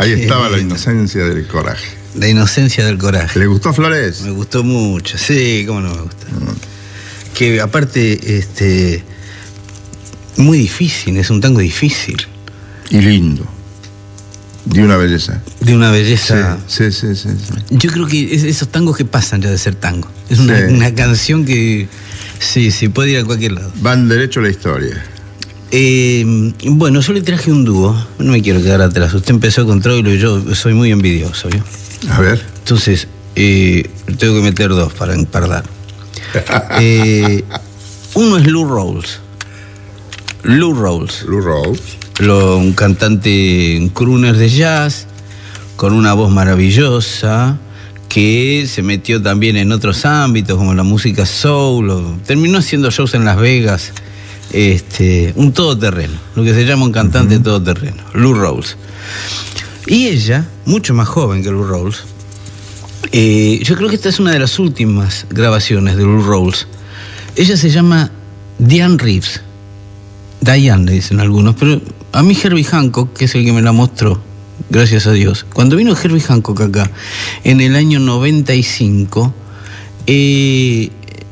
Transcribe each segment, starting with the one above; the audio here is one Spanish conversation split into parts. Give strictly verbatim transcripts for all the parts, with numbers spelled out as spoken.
Ahí Qué estaba la lindo. inocencia del coraje. La inocencia del coraje. ¿Le gustó Flores? Me gustó mucho, sí, cómo no me gusta. Mm. Que aparte, este, muy difícil, es un tango difícil. Y lindo. De una belleza. De una belleza. Sí, sí, sí, sí, sí. Yo creo que es esos tangos que pasan ya de ser tango. Es una, Sí. una canción que sí, sí, puede ir a cualquier lado. Van derecho a la historia. Eh, bueno, yo le traje un dúo, no me quiero quedar atrás. Usted empezó con Troilo y yo soy muy envidioso, ¿vio? A ver. Entonces, eh, tengo que meter dos para empardar. Eh, uno es Lou Rawls. Lou Rawls. Lou Rawls. Lo, un cantante, un crooner de jazz, con una voz maravillosa, que se metió también en otros ámbitos, como la música soul, o, terminó haciendo shows en Las Vegas, este, un todoterreno, lo que se llama un cantante uh-huh. todoterreno, Lou Rawls. Y ella, mucho más joven que Lou Rawls, eh, yo creo que esta es una de las últimas grabaciones de Lou Rawls. Ella se llama Diane Reeves. Diane le dicen algunos, pero a mí Herbie Hancock, que es el que me la mostró, gracias a Dios, cuando vino Herbie Hancock acá, en el año noventa y cinco, eh,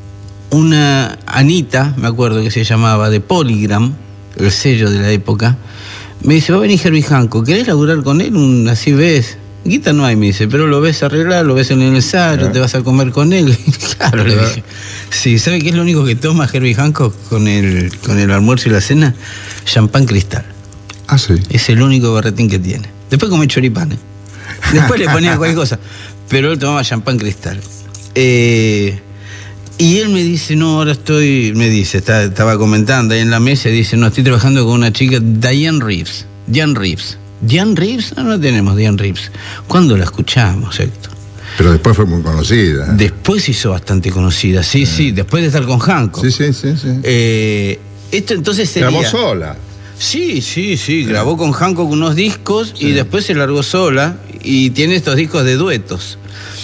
una Anita, me acuerdo que se llamaba, de Polygram, el sello de la época, me dice, va a venir Herbie Hancock, ¿querés laburar con él? Un, así ves, guita no hay, me dice, pero lo ves arreglar, lo ves en el ensayo, te vas a comer con él. Claro, le dije. Sí, ¿sabe qué es lo único que toma Herbie Hancock con el, con el almuerzo y la cena? Champán Cristal. Ah, sí. Es el único berretín que tiene. Después come choripanes. Después le ponía cualquier cosa. Pero él tomaba champán Cristal. Eh, y él me dice, no, ahora estoy, me dice, está, estaba comentando ahí en la mesa, y dice, no, estoy trabajando con una chica, Diane Reeves. Diane Reeves. ¿Diane Reeves? No, no tenemos Diane Reeves. ¿Cuándo la escuchamos, Héctor? Pero después fue muy conocida. Después hizo bastante conocida, sí, sí, sí, después de estar con Hancock. Sí, sí, sí, sí. Eh, esto entonces sería... Grabó sola. Sí, sí, sí, grabó con Hancock unos discos sí. y después se largó sola y tiene estos discos de duetos.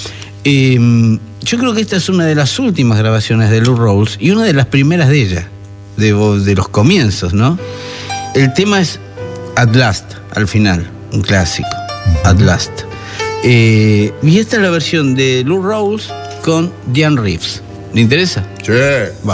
Eh, yo creo que esta es una de las últimas grabaciones de Lou Rawls y una de las primeras de ella, de, de los comienzos, ¿no? El tema es At Last, al final, un clásico, uh-huh. At Last. Eh, y esta es la versión de Lou Rawls con Diane Reeves. ¿Le interesa? Sí.